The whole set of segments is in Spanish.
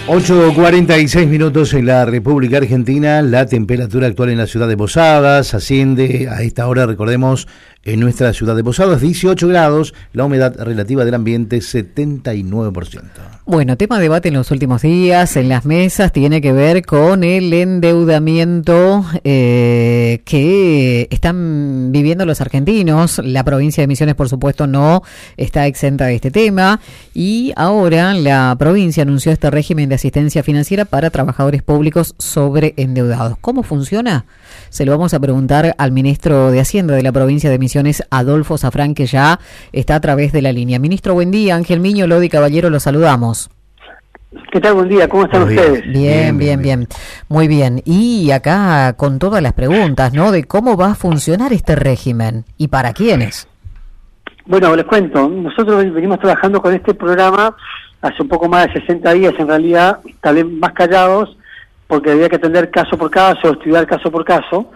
8:46 en la República Argentina. La temperatura actual en la ciudad de Posadas asciende a esta hora, recordemos, en nuestra ciudad de Posadas, 18 grados, la humedad relativa del ambiente 79%. Bueno, tema de debate en los últimos días en las mesas tiene que ver con el endeudamiento que están viviendo los argentinos. La provincia de Misiones, por supuesto, no está exenta de este tema, y ahora la provincia anunció este régimen de asistencia financiera para trabajadores públicos sobreendeudados. ¿Cómo funciona? Se lo vamos a preguntar al ministro de Hacienda de la provincia de Misiones, Adolfo Zafrán, que ya está a través de la línea. Ministro, buen día. Ángel Miño, Lodi Caballero, los saludamos. ¿Qué tal? Buen día. ¿Cómo están ustedes? Bien. Muy bien. Y acá con todas las preguntas, ¿no? De cómo va a funcionar este régimen y para quiénes. Bueno, les cuento. Nosotros venimos trabajando con este programa hace un poco más de 60 días, en realidad, tal vez más callados, porque había que atender caso por caso, estudiar caso por caso.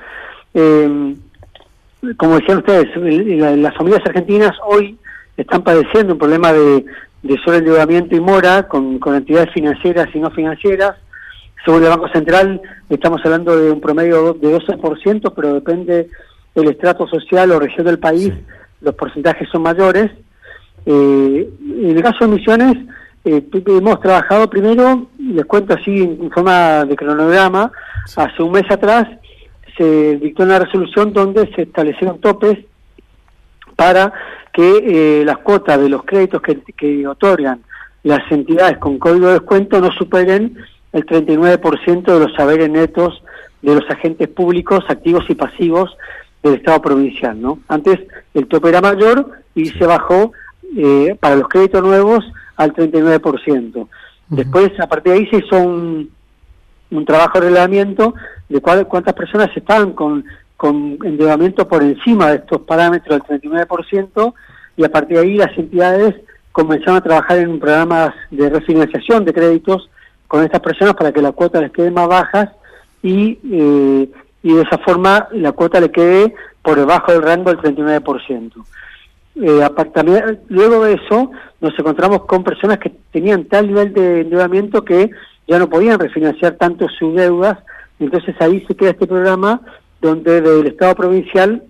Como decían ustedes, las familias argentinas hoy están padeciendo un problema de sobreendeudamiento y mora con entidades financieras y no financieras. Según el Banco Central, estamos hablando de un promedio de 12%, pero depende del estrato social o región del país, los porcentajes son mayores. En el caso de Misiones, hemos trabajado primero, les cuento así en forma de cronograma, hace un mes atrás se dictó una resolución donde se establecieron topes para que las cuotas de los créditos que otorgan las entidades con código de descuento no superen el 39% de los saberes netos de los agentes públicos activos y pasivos del Estado provincial, ¿no? Antes el tope era mayor y se bajó para los créditos nuevos al 39%. Después, a partir de ahí se hizo un trabajo de reglamento de cuántas personas estaban con endeudamiento por encima de estos parámetros del 39%, y a partir de ahí las entidades comenzaron a trabajar en programas de refinanciación de créditos con estas personas para que la cuota les quede más bajas y de esa forma la cuota le quede por debajo del rango del 39%. También, luego de eso nos encontramos con personas que tenían tal nivel de endeudamiento que ya no podían refinanciar tanto sus deudas. Entonces ahí se queda este programa donde del Estado provincial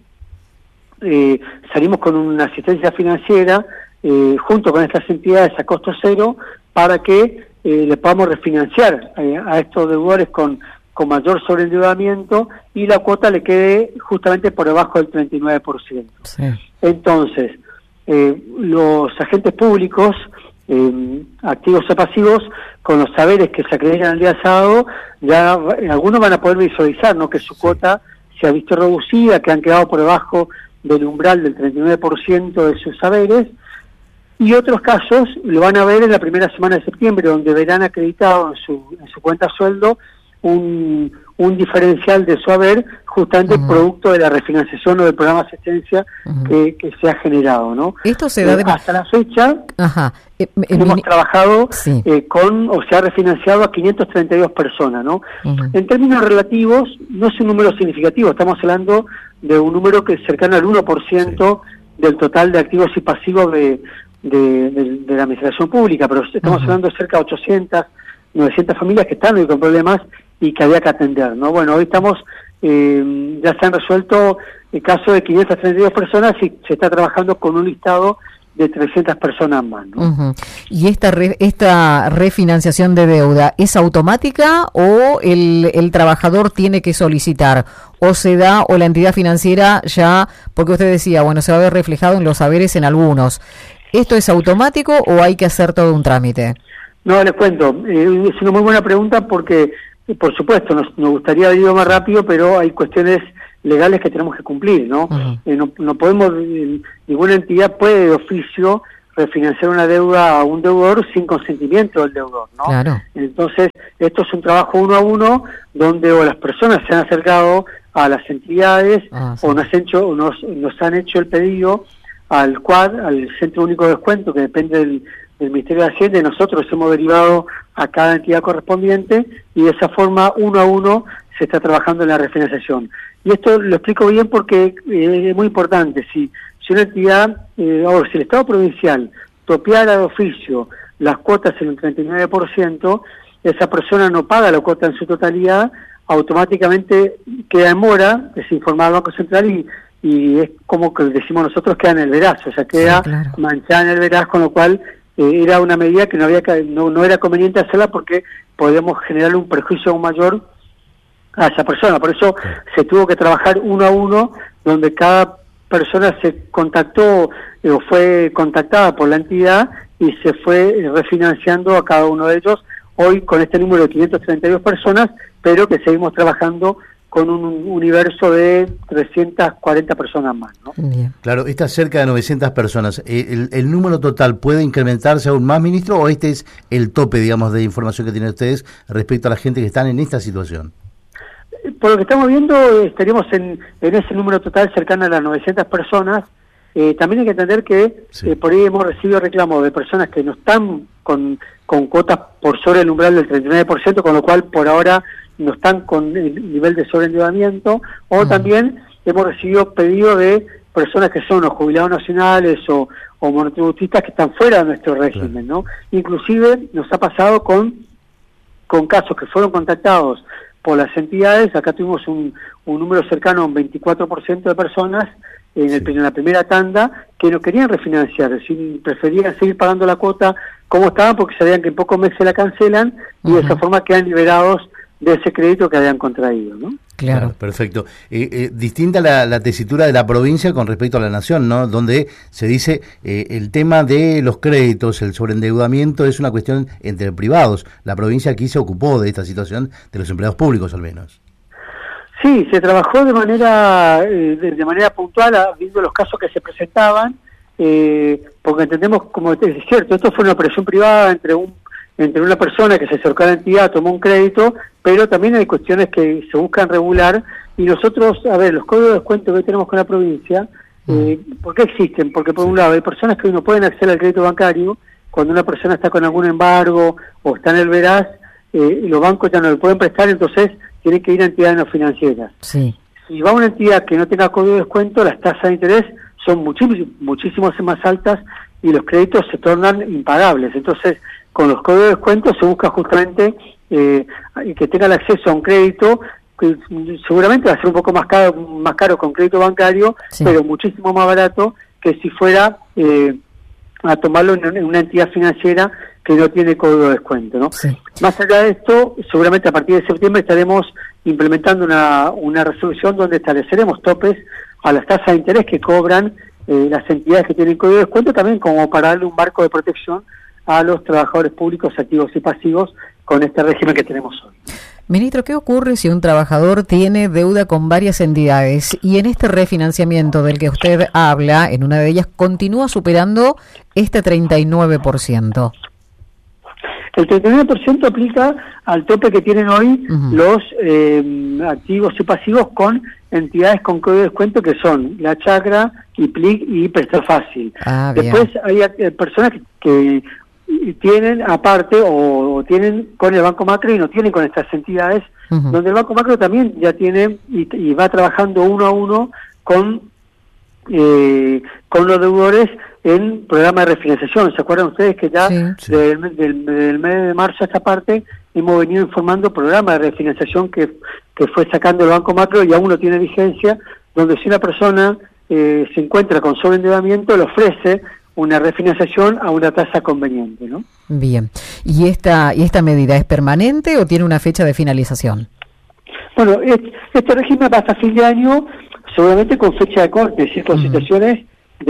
salimos con una asistencia financiera junto con estas entidades a costo cero para que le podamos refinanciar a estos deudores con mayor sobreendeudamiento y la cuota le quede justamente por debajo del 39%. Sí. Entonces, los agentes públicos, activos o pasivos, con los saberes que se acreditan el día sábado, ya algunos van a poder visualizar, ¿no?, que su cuota se ha visto reducida, que han quedado por debajo del umbral del 39% de sus saberes, y otros casos lo van a ver en la primera semana de septiembre, donde verán acreditado en su cuenta sueldo un diferencial de su haber, justamente producto de la refinanciación o del programa de asistencia que se ha generado, ¿no? Esto se da hasta la fecha. Hemos trabajado o se ha refinanciado a 532 personas, ¿no? En términos relativos, no es un número significativo, estamos hablando de un número que es cercano al 1% del total de activos y pasivos de la administración pública, pero estamos hablando de cerca de 800, 900 familias que están hoy con problemas y que había que atender, ¿no? Bueno, hoy estamos, ya se han resuelto el caso de 532 personas y se está trabajando con un listado de 300 personas más, ¿no? ¿Y esta refinanciación de deuda es automática o el trabajador tiene que solicitar? ¿O se da, o la entidad financiera ya, porque usted decía, bueno, se va a ver reflejado en los saberes en algunos? ¿Esto es automático o hay que hacer todo un trámite? No, les cuento, es una muy buena pregunta porque, por supuesto, nos gustaría ir más rápido, pero hay cuestiones legales que tenemos que cumplir, ¿no? No podemos, ninguna entidad puede de oficio refinanciar una deuda a un deudor sin consentimiento del deudor, ¿no? Claro. Entonces, esto es un trabajo uno a uno, donde o las personas se han acercado a las entidades o nos han hecho el pedido al CUAD, al Centro Único de Descuento, que depende del Ministerio de Hacienda, y nosotros hemos derivado a cada entidad correspondiente, y de esa forma, uno a uno, se está trabajando en la refinanciación. Y esto lo explico bien porque es muy importante. Si una entidad, si el Estado provincial topeara de oficio las cuotas en el 39%, esa persona no paga la cuota en su totalidad, automáticamente queda en mora, es informado al Banco Central y es como que decimos nosotros, queda en el veraz, o sea, queda manchada en el veraz, con lo cual era una medida que no era conveniente hacerla porque podíamos generarle un perjuicio aún mayor a esa persona. Por eso se tuvo que trabajar uno a uno, donde cada persona se contactó o fue contactada por la entidad y se fue refinanciando a cada uno de ellos, hoy con este número de 532 personas, pero que seguimos trabajando con un universo de 340 personas más, ¿no? Bien. Claro, estas cerca de 900 personas, ¿el número total puede incrementarse aún más, ministro, o este es el tope, digamos, de información que tienen ustedes respecto a la gente que están en esta situación? Por lo que estamos viendo, estaríamos en ese número total cercano a las 900 personas. También hay que entender que por ahí hemos recibido reclamos de personas que no están con cuotas por sobre el umbral del 39%, con lo cual por ahora no están con el nivel de sobreendeudamiento, o también hemos recibido pedidos de personas que son o jubilados nacionales o monotributistas que están fuera de nuestro régimen, ¿no? Inclusive nos ha pasado con casos que fueron contactados por las entidades. Acá tuvimos un número cercano a un 24% de personas en la primera tanda que no querían refinanciar, es decir, preferían seguir pagando la cuota como estaban porque sabían que en pocos meses la cancelan y de esa forma quedan liberados de ese crédito que habían contraído, ¿no? Claro, perfecto. Distinta la tesitura de la provincia con respecto a la nación, ¿no? Donde se dice el tema de los créditos, el sobreendeudamiento es una cuestión entre privados. La provincia aquí se ocupó de esta situación de los empleados públicos, al menos. Sí, se trabajó de manera puntual, viendo los casos que se presentaban, porque entendemos, como es cierto, esto fue una operación privada entre una persona que se acercó a la entidad, tomó un crédito, pero también hay cuestiones que se buscan regular, y nosotros, los códigos de descuento que hoy tenemos con la provincia, ¿por qué existen? Porque por un lado hay personas que hoy no pueden acceder al crédito bancario, cuando una persona está con algún embargo o está en el veraz, los bancos ya no le pueden prestar, entonces tiene que ir a entidades no financieras. Sí. Si va a una entidad que no tenga código de descuento, las tasas de interés son muchísimo más altas y los créditos se tornan impagables. Entonces, con los códigos de descuento se busca justamente que tenga el acceso a un crédito que seguramente va a ser un poco más caro con crédito bancario, pero muchísimo más barato que si fuera a tomarlo en una entidad financiera que no tiene código de descuento, ¿no? Sí. Más allá de esto, seguramente a partir de septiembre estaremos implementando una resolución donde estableceremos topes a las tasas de interés que cobran las entidades que tienen código de descuento, también como para darle un marco de protección a los trabajadores públicos activos y pasivos con este régimen que tenemos hoy. Ministro, ¿qué ocurre si un trabajador tiene deuda con varias entidades y en este refinanciamiento del que usted habla, en una de ellas, continúa superando este 39%? El 39% aplica al tope que tienen hoy los activos y pasivos con entidades con código de descuento que son La Chacra, IPLIC y Prestar Fácil. Después hay personas que tienen aparte o tienen con el Banco Macro y no tienen con estas entidades, donde el Banco Macro también ya tiene y va trabajando uno a uno con los deudores en programa de refinanciación. ¿Se acuerdan ustedes que ya del mes de marzo a esta parte hemos venido informando programa de refinanciación que fue sacando el Banco Macro y aún no tiene vigencia, donde si una persona se encuentra con sobreendeudamiento le ofrece una refinanciación a una tasa conveniente, ¿no? Bien. ¿Y esta medida es permanente o tiene una fecha de finalización? Bueno, este régimen va hasta fin de año, seguramente con fecha de corte, es decir, con situaciones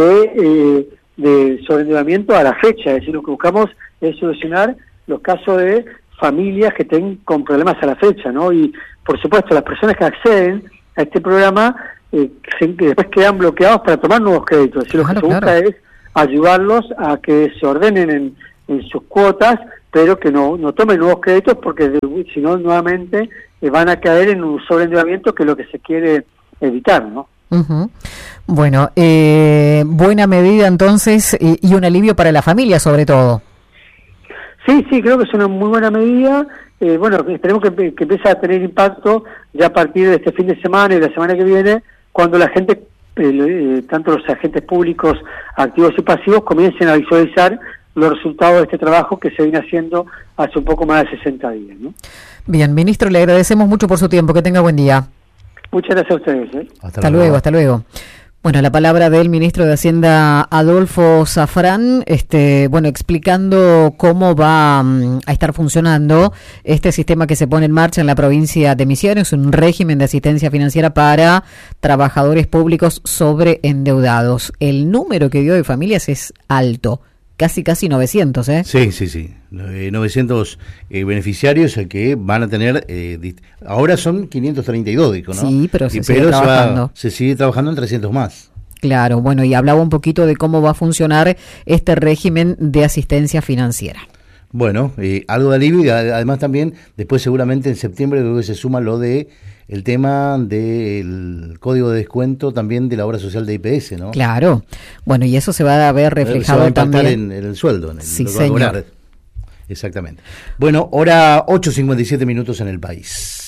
de sobreendeudamiento a la fecha. Es decir, lo que buscamos es solucionar los casos de familias que estén con problemas a la fecha, ¿no? Y, por supuesto, las personas que acceden a este programa que después quedan bloqueados para tomar nuevos créditos. Es decir, lo que se busca es ayudarlos a que se ordenen en sus cuotas, pero que no tomen nuevos créditos porque si no nuevamente van a caer en un sobreendeudamiento que es lo que se quiere evitar, ¿no? Bueno, buena medida entonces y un alivio para la familia sobre todo. Sí, creo que es una muy buena medida. Bueno, esperemos que empiece a tener impacto ya a partir de este fin de semana y la semana que viene, cuando la gente, tanto los agentes públicos activos y pasivos, comiencen a visualizar los resultados de este trabajo que se viene haciendo hace un poco más de 60 días, ¿no? Bien, ministro, le agradecemos mucho por su tiempo. Que tenga buen día. Muchas gracias a ustedes. Hasta luego, hasta luego. Bueno, la palabra del ministro de Hacienda, Adolfo Zafrán, bueno, explicando cómo va a estar funcionando este sistema que se pone en marcha en la provincia de Misiones, un régimen de asistencia financiera para trabajadores públicos sobreendeudados. El número que dio de familias es alto. Casi 900, ¿eh? Sí. 900 beneficiarios que van a tener, ahora son 532, dijo, ¿no? Sí, pero se sigue trabajando. Se sigue trabajando en 300 más. Claro, bueno, y hablaba un poquito de cómo va a funcionar este régimen de asistencia financiera. Bueno, algo de alivio y además también, después seguramente en septiembre creo que se suma lo de el tema del código de descuento también de la obra social de IPS, ¿no? Claro, bueno, y eso se va a ver reflejado se va a también en el sueldo, en el sí, lo que va a cobrar. Exactamente. Bueno, hora 8:57 en el país.